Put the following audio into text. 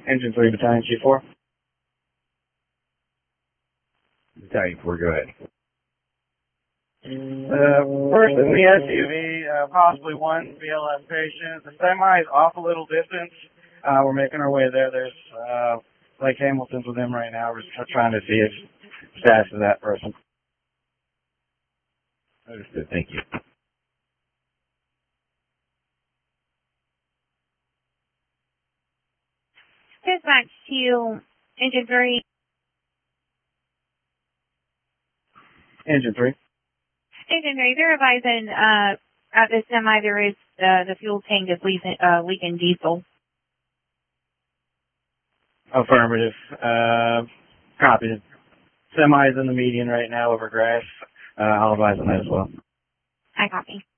Engine 3, Battalion G4. Battalion 4, go ahead. First in the SUV, possibly one BLS patient. The semi is off a little distance. We're making our way there. There's Lake Hamilton's with him right now. We're just trying to see if status of that person. Understood. Thank you. Dispatch to Engine 3. Engine 3. Engine 3, they're advising at the semi there is the fuel tank is leaking diesel. Affirmative. Copied. Semi is in the median right now over grass. I'll advise on that as well. I copy.